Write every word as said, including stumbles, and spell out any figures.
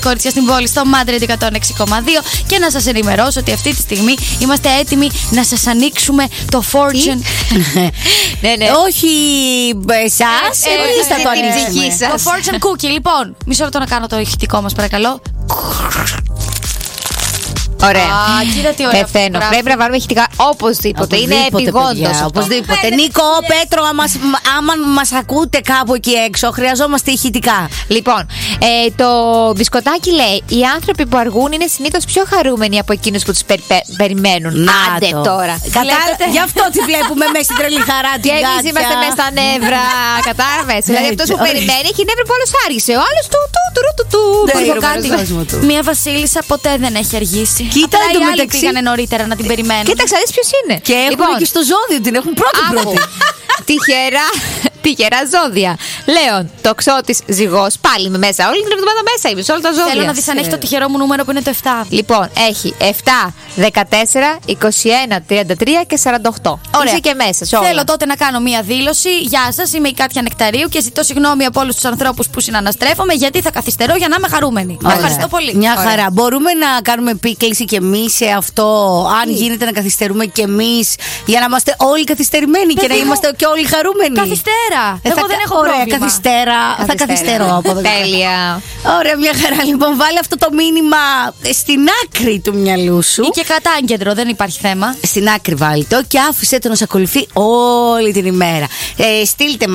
κορίτσια στην πόλη στο Madrid εκατόν έξι κόμμα δύο και να σας ενημερώσω ότι αυτή τη στιγμή είμαστε έτοιμοι να σας ανοίξουμε το Fortune. Ναι, ναι. Όχι εσάς, εμείς θα το ανοίξουμε. Το Fortune Cookie, λοιπόν. Μισό λεπτό να κάνω το ηχητικό μας, παρακαλώ. Ωραία. Α, κοίτα τι ωραία. Πεθαίνω. Πρέπει να βάλουμε ηχητικά οπωσδήποτε. Είναι επιγόντως. Οπωσδήποτε. Νίκο, Πέτρο, άμα μας ακούτε κάπου εκεί έξω, χρειαζόμαστε ηχητικά. Λοιπόν, ε, το μπισκοτάκι λέει: οι άνθρωποι που αργούν είναι συνήθως πιο χαρούμενοι από εκείνους που τους περι, πε, περιμένουν. Να Άντε το. τώρα. Κατάλαβε. Γι' αυτό τη βλέπουμε μέσα στην τρελή χαρά την Και εμείς είμαστε μέσα στα νεύρα. Κατάλαβες. Δηλαδή αυτός που περιμένει έχει νεύρα που άλλος άργησε. Ο άλλος του του του του του. Μία βασίλισσα ποτέ δεν έχει αργήσει. Κοίτα, απλά οι άλλοι πήγανε νωρίτερα να την περιμένουν. Κοίταξε, δεις ποιος είναι. Και έχουν λοιπόν, και στο ζώδιο την έχουν πρώτη πρώτη. Τυχερά, τυχερά ζώδια. Λέων, τοξότης, ζυγός. Πάλι με μέσα. Όλη την εβδομάδα μέσα είμαι σε όλα τα ζώδια. Θέλω να δεις αν έχει το τυχερό μου νούμερο που είναι το επτά. Λοιπόν, έχει επτά, δεκατέσσερα, είκοσι ένα, τριάντα τρία και σαράντα οκτώ. Ωραία. Είσαι και μέσα σε όλα. Θέλω τότε να κάνω μία δήλωση. Γεια σας, είμαι η Κάτια Νεκταρίου και ζητώ συγγνώμη από όλους τους ανθρώπους που συναναστρέφομαι γιατί θα καθυστερώ για να είμαι χαρούμενη. Ευχαριστώ πολύ. Μια χαρά. Ωραία. Μπορούμε να κάνουμε επίκληση και εμείς σε αυτό, αν Τι? γίνεται να καθυστερούμε και εμείς για να είμαστε όλοι καθυστερημένοι Παιδί και να είμαστε και όλοι χαρούμενοι. Καθυστέρα. Ε, Εγώ θα... δεν έχω Ωραία, πρόβλημα. καθυστέρα. Θα καθυστερώ από εδώ. Τέλεια. Ωραία, μια χαρά. Λοιπόν, βάλε αυτό το μήνυμα στην άκρη του μυαλού σου. Ή και κατάγκεντρο, δεν υπάρχει θέμα. Στην άκρη βάλει το και άφησε το να σε ακολουθεί όλη την ημέρα. Ε, στείλτε